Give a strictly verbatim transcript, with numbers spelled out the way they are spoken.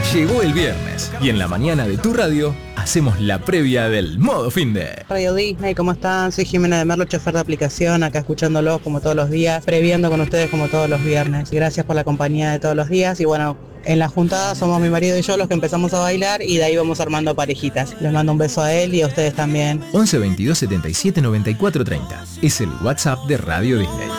Llegó el viernes y en la mañana de tu radio hacemos la previa del modo finde. Radio Disney, ¿cómo están? Soy Jimena de Merlo, chofer de aplicación, acá escuchándolos como todos los días, previendo con ustedes como todos los viernes. Gracias por la compañía de todos los días y bueno, en la juntada somos mi marido y yo los que empezamos a bailar y de ahí vamos armando parejitas. Les mando un beso a él y a ustedes también. once veintidós setenta y siete noventa y cuatro treinta es el WhatsApp de Radio Disney.